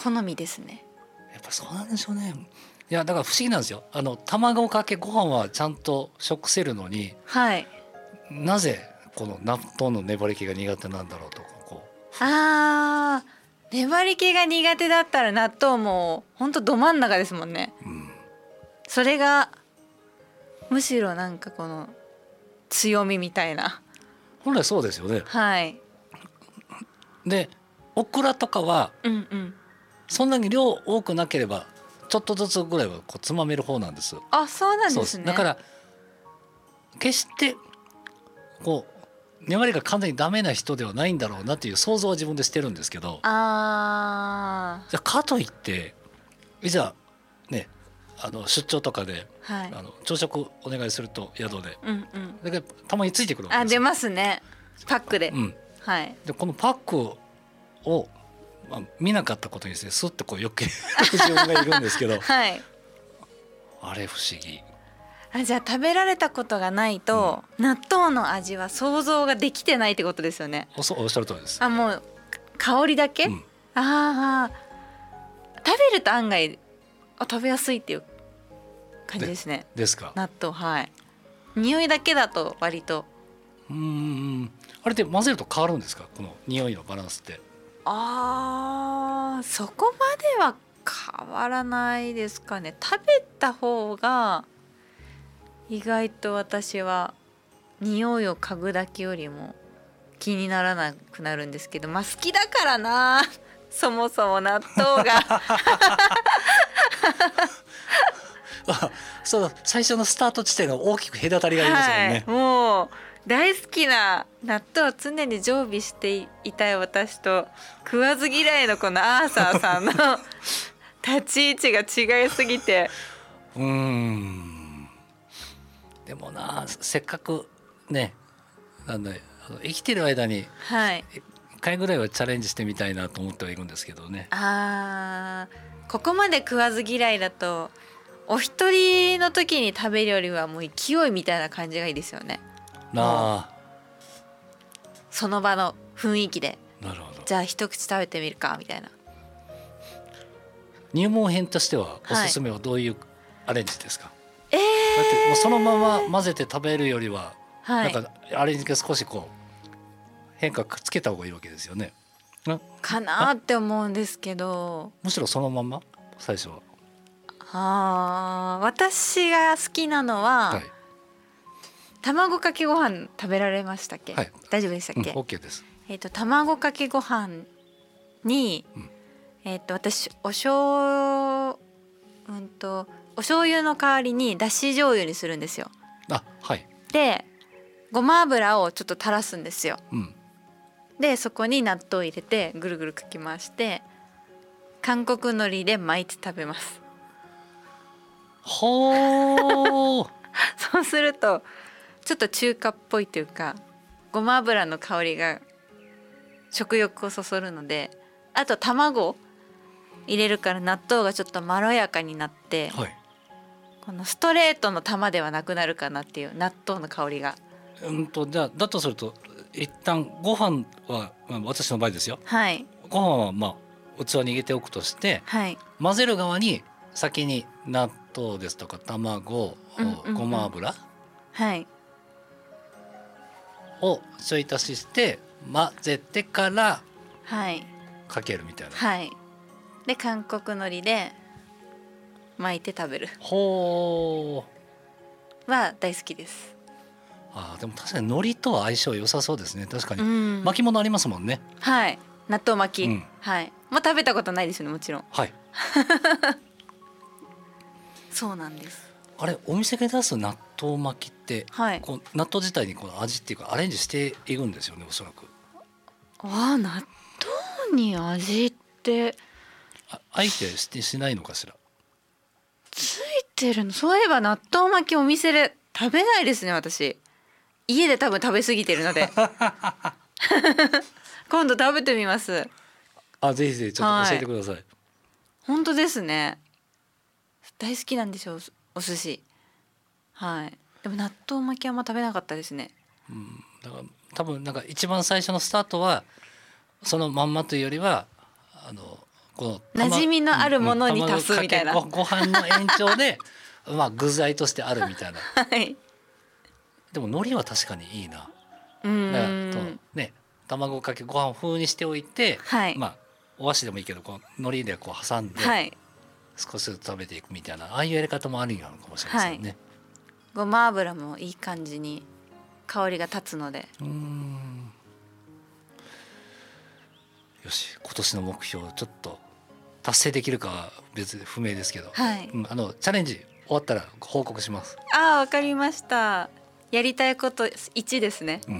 好みですね。 やっぱそうなんでしょうね。いやだから不思議なんですよ。卵かけご飯はちゃんと食せるのに、 はい。 なぜこの納豆の粘り気が苦手なんだろうと粘り気が苦手だったら納豆もほんとど真ん中ですもんね。それがむしろなんかこの強みみたいな。 本来そうですよね。 はい。 でオクラとかはうんうん。 そんなに量多くなければちょっとずつぐらいはこうつまめる方なんです。 あ、そうなんですね。 だから決してこう粘りが完全にダメな人ではないんだろうなっていう想像は自分でしてるんですけど、じゃあかといっていざね出張とかで、 はい、 朝食お願いすると宿で、 うんうん、 だけどたまについてくるわけですよ。 出ますね、パックで、はい、 でこのパックを、見なかったことにしてスッとこうよける自分がいるんですけど、 はい、 あれ不思議。 じゃあ食べられたことがないと、納豆の味は想像ができてないってことですよね。 おっしゃる通りです。 もう香りだけ、食べると案外食べやすいっていう感じですね。 ですか。 納豆、はい。匂いだけだと割とあれで混ぜると変わるんですか、この匂いのバランスって。 そこまでは変わらないですかね。食べた方が意外と私は匂いを嗅ぐだけよりも気にならなくなるんですけど、好きだからなそもそも納豆がそう最初のスタート地点が大きく隔たりがありますもんね、 もう大好きな納豆を常に常備していたい私と食わず嫌いのこのアーサーさんの立ち位置が違いすぎてでもな、せっかくね生きてる間に1回ぐらいはチャレンジしてみたいなと思ってはいるんですけどね。 ここまで食わず嫌いだとお一人の時に食べるよりはもう勢いみたいな感じがいいですよね。その場の雰囲気で、 なるほど、 じゃあ一口食べてみるかみたいな。 入門編としてはおすすめはどういうアレンジですか？だってもうそのまま混ぜて食べるよりは、なんかアレンジが少しこう変化つけた方がいいわけですよね。 かなって思うんですけど、 むしろそのまま最初は。私が好きなのは、卵かけご飯食べられましたっけ？大丈夫でしたっけ ？OK です。 卵かけご飯に、私お醤油の代わりにだし醤油にするんですよ。でごま油をちょっと垂らすんですよ、でそこに納豆を入れてぐるぐるかき回して韓国海苔で巻いて食べます。そうするとちょっと中華っぽいというかごま油の香りが食欲をそそるので、あと卵入れるから納豆がちょっとまろやかになって、このストレートの玉ではなくなるかなっていう納豆の香りが。 じゃあだとすると一旦ご飯は、私の場合ですよ、ご飯は器に入れておくとして、混ぜる側に先に納豆ですとか卵、ごま油をちょい足しして混ぜてからかけるみたいな、 で韓国海苔で巻いて食べるは大好きです。 でも確かに海苔とは相性良さそうですね。確かに、巻物ありますもんね。 納豆巻き、もう食べたことないですよね、もちろん。そうなんです。 あれお店で出す納豆巻きって、こう納豆自体にこう味っていうかアレンジしているんですよね、おそらく。 納豆に味ってあえてしないのかしら。 ついてるの？そういえば納豆巻きお店で食べないですね、私。家で多分食べ過ぎてるので今度食べてみます。 ぜひぜひちょっと教えてください。 本当ですね、大好きなんでしょう、お寿司。でも納豆巻きあんま食べなかったですね。 だから多分なんか一番最初のスタートはそのまんまというよりはこの馴染みのあるものに足すみたいな、 ご飯の延長でまあ具材としてあるみたいな、 はい、 でも海苔は確かにいいな。だからね、卵かけご飯風にしておいて、 はい、 まあお箸でもいいけどこう海苔でこう挟んで、はい、少しずつ食べていくみたいな、ああいうやり方もあるのかもしれませんね、はい、 ごま油もいい感じに香りが立つので。 よし、今年の目標ちょっと達成できるかは別不明ですけど、 はい、 チャレンジ終わったら報告します。 ああ、わかりました。やりたいこと1ですね、うん、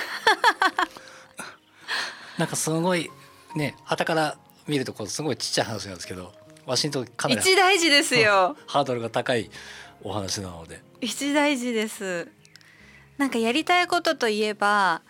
なんかすごいね、傍から見るとこうすごいちっちゃい話なんですけど、ワシントンカメラ 1大事ですよハードルが高いお話なので 1大事です。なんかやりたいことといえば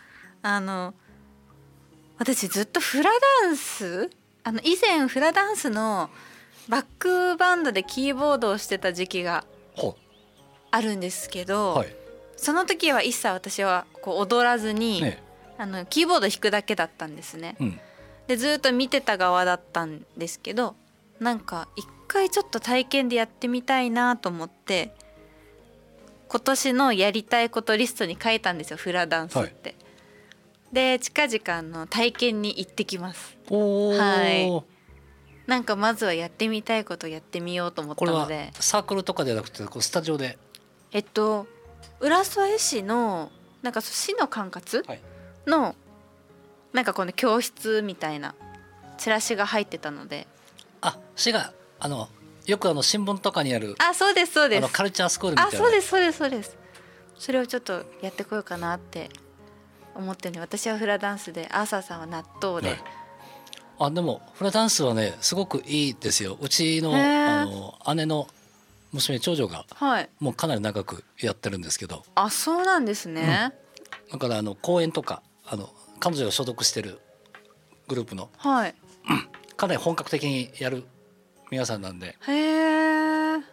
私ずっとフラダンス、以前フラダンスのバックバンドでキーボードをしてた時期があるんですけど、はい、その時は一切私はこう踊らずに、ね、キーボード弾くだけだったんですね、うん、でずっと見てた側だったんですけど、なんか一回ちょっと体験でやってみたいなと思って今年のやりたいことリストに書いたんですよ、フラダンスって、はい、で近々体験に行ってきます。はい、なんかまずはやってみたいことをやってみようと思ったので。 これはサークルとかではなくてこうスタジオで、 浦添市のなんか市の管轄の、はい、なんかこの教室みたいなチラシが入ってたので、 あ、市がよく新聞とかにある、 あ、そうですそうです、 カルチャースクールみたいな、 あ、そうですそうですそうです、それをちょっとやってこようかなって思ってね。私はフラダンスで、アーサーさんは納豆で、 はい、でもフラダンスはねすごくいいですよ。うちの姉の娘、長女がもうかなり長くやってるんですけど、 あ、そうなんですね、 うん、だから公演とか彼女が所属してるグループの、はい、かなり本格的にやる皆さんなんで、 へー、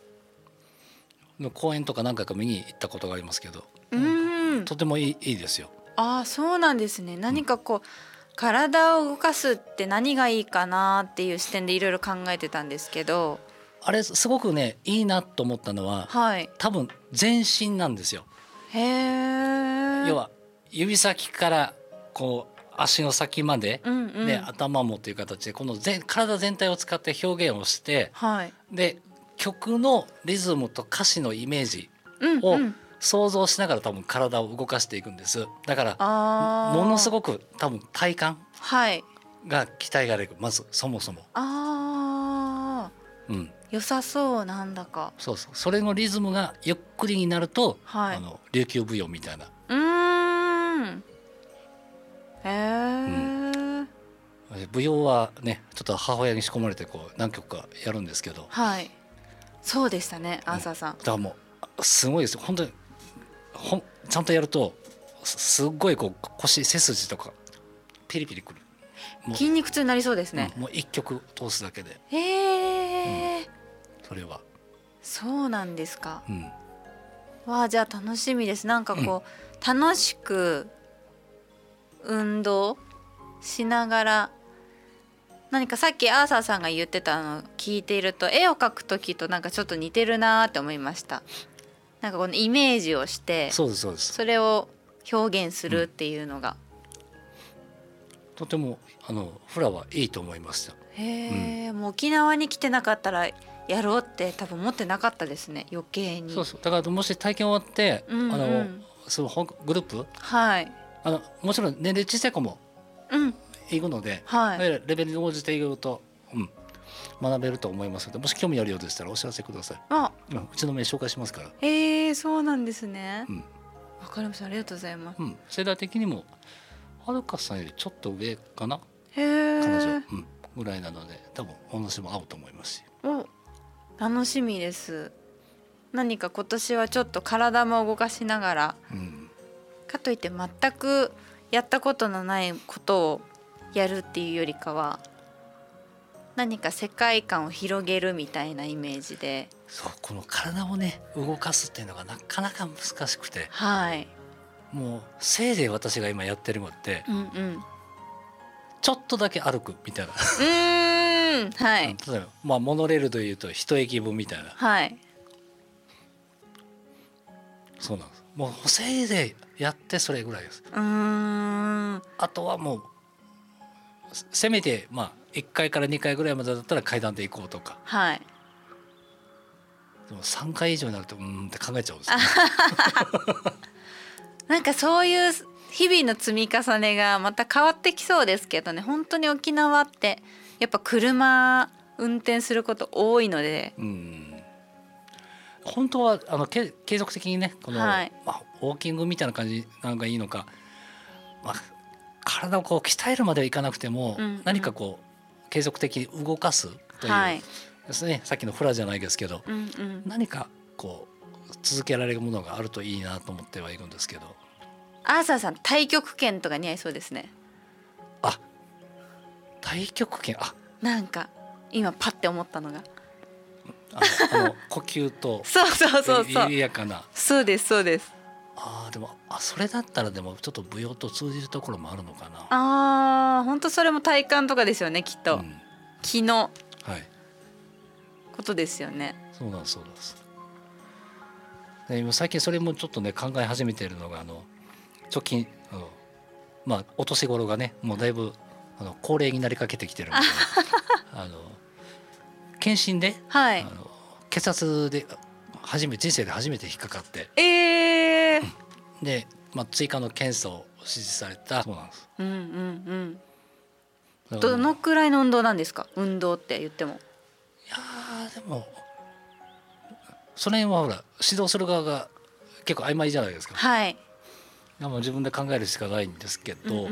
公演とか何回か見に行ったことがありますけど、とてもいいですよ。 あ、そうなんですね。何かこう、体を動かすって何がいいかなっていう視点でいろいろ考えてたんですけど、 あれすごくねいいなと思ったのは、はい、多分全身なんですよ。 へー、 要は指先からこう足の先まで、うんうん、で頭もという形でこの体全体を使って表現をして、はい、で曲のリズムと歌詞のイメージを想像しながら多分体を動かしていくんです。だからものすごく多分体幹が鍛えられる、まずそもそも。 うん、良さそう。なんだかそうそう、それのリズムがゆっくりになると、はい、琉球舞踊みたいな。 へー、 舞踊はねちょっと母親に仕込まれてこう何曲かやるんですけど、 はい、そうでしたね、アーサーさん。 だからもうすごいですよ本当に。ちゃんとやるとすっごいこう腰背筋とかピリピリくる。 筋肉痛になりそうですね、 もう一曲通すだけで。 へー、 それはそうなんですか、わあ、じゃあ楽しみです。なんかこう、楽しく運動しながら、何かさっきアーサーさんが言ってたのを聞いていると、絵を描く時となんかちょっと似てるなって思いました。なんかこのイメージをして、 そうですそうです、 それを表現するっていうのが、 とてもフラはいいと思いました。 へー、もう沖縄に来てなかったらやろうって多分思ってなかったですね、余計に。 そうそう、だからもし体験終わって、そのグループ、はい、もちろん年齢小さい子も行くので、はい、レベルに応じていくと、学べると思いますので、もし興味あるようでしたらお知らせください。うちの名紹介しますから。 そうなんですね。わかりました、ありがとうございます。 世代的にもはるかさんよりちょっと上かな、 彼女、ぐらいなので多分お話も合うと思いますし。 楽しみです。何か今年はちょっと体も動かしながら、かといって全くやったことのないことをやるっていうよりかは、何か世界観を広げるみたいなイメージで。 そう、この体をね動かすっていうのがなかなか難しくて、 はい、 もうせいぜい私が今やってるのって、ちょっとだけ歩くみたいなはい。 例えば、まあ、モノレールというと一駅分みたいな。 はい。 そうなんです。もう補正でやってそれぐらいです。あとはもうせめてまあ1階から2階ぐらいまでだったら階段で行こうとか。 はい。 でも3階以上になるとって考えちゃうんですよね。 なんかそういう日々の積み重ねがまた変わってきそうですけどね。本当に沖縄ってやっぱ車運転すること多いので、 本当は継続的にねこの、 はい、 まあ、ウォーキングみたいな感じなのがいいのか、まあ、体をこう鍛えるまではいかなくても、何かこう継続的に動かすという、はい、ですね、さっきのフラじゃないですけど、何かこう続けられるものがあるといいなと思ってはいるんですけど。 アーサーさん太極拳とか似合いそうですね。 あ、太極拳、 なんか今パッて思ったのが呼吸とそう緩やかな。 そうですそうです。 でもそれだったらでもちょっと舞踊と通じるところもあるのかな。 本当それも体幹とかですよね、きっと、気のことですよね。 そうなんですそうなんです。で今最近それもちょっとね考え始めているのが直近まあお年頃がねもうだいぶ高齢になりかけてきてるんで検診で、はい、血圧で人生で初めて引っかかって、で、まあ、追加の検査を指示されたそうなんです。 どのくらいの運動なんですか？運動って言っても。 いやでもその辺はほら指導する側が結構曖昧じゃないですか。 はい。 もう自分で考えるしかないんですけど、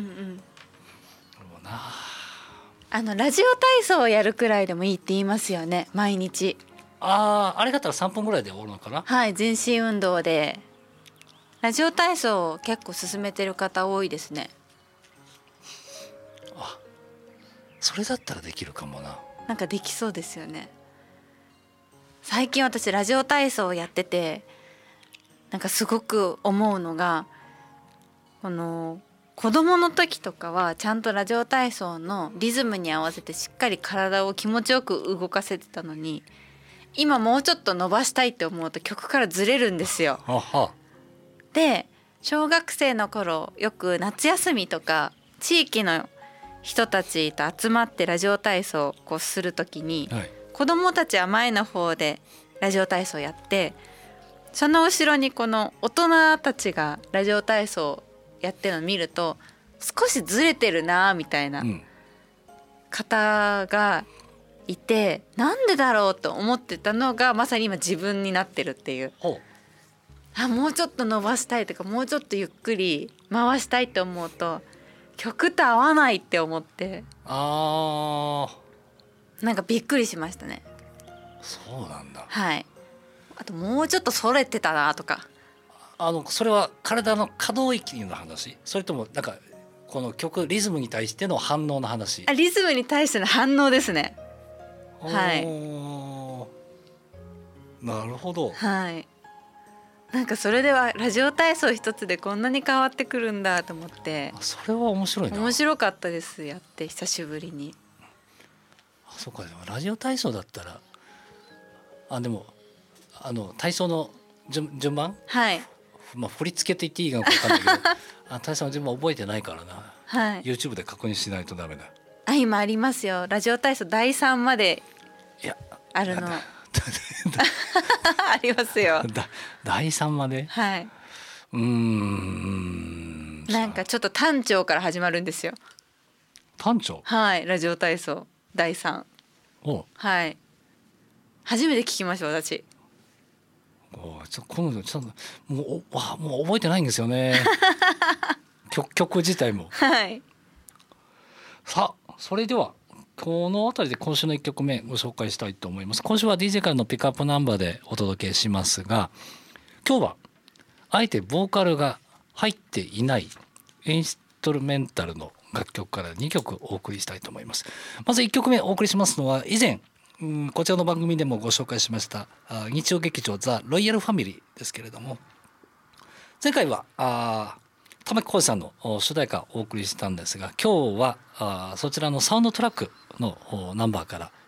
ラジオ体操をやるくらいでもいいって言いますよね、毎日。 あれだったら3分ぐらいで終わるのかな。 はい、全身運動でラジオ体操を結構進めてる方多いですね。 それだったらできるかもな。 なんかできそうですよね。最近私ラジオ体操をやっててなんかすごく思うのが、子供の時とかはちゃんとラジオ体操のリズムに合わせてしっかり体を気持ちよく動かせてたのに、今もうちょっと伸ばしたいって思うと曲からずれるんですよ。で小学生の頃よく夏休みとか地域の人たちと集まってラジオ体操をこうする時に、子供たちは前の方でラジオ体操やって、その後ろにこの大人たちがラジオ体操やってるのを見ると少しずれてるなみたいな方がいて、なんでだろうと思ってたのがまさに今自分になってるっていう。もうちょっと伸ばしたいとかもうちょっとゆっくり回したいと思うと曲と合わないって思って、なんかびっくりしましたね。 そうなんだ。 はい。あともうちょっとそれてたなとか。 それは体の可動域の話、それともなんかこの曲リズムに対しての反応の話？ リズムに対しての反応ですね。はい。 なるほど。 はい。なんかそれではラジオ体操一つでこんなに変わってくるんだと思って。 それは面白いな。 面白かったです、やって久しぶりに。 そうか、でもラジオ体操だったらでも体操の順番、 はい、 まあ、振り付けって言っていいか分かんないけど体操の順番覚えてないからな、 はい、 YouTube で確認しないとダメだ。 今ありますよ、ラジオ体操第3まであるのありますよ第3まで。 はい。なんかちょっと単調から始まるんですよ。 単調？ はい、ラジオ体操第3。はい、初めて聞きました私。 今度ちょっともう覚えてないんですよね曲自体も。 はい。 さあそれではこの辺りで今週の1曲目ご紹介したいと思います。今週は DJ からのピックアップナンバーでお届けしますが、今日はあえてボーカルが入っていないインストルメンタルの楽曲から2曲お送りしたいと思います。まず1曲目お送りしますのは以前こちらの番組でもご紹介しました日曜劇場ザ・ロイヤルファミリーですけれども、前回は玉置浩二さんの主題歌をお送りしたんですが、今日はそちらのサウンドトラックのナンバーから